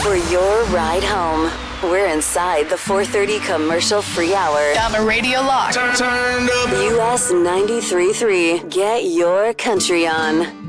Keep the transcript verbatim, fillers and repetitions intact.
for your ride home. We're inside the four thirty commercial free hour. Got my radio locked. Turn, turned up. U S ninety-three point three. Get your country on.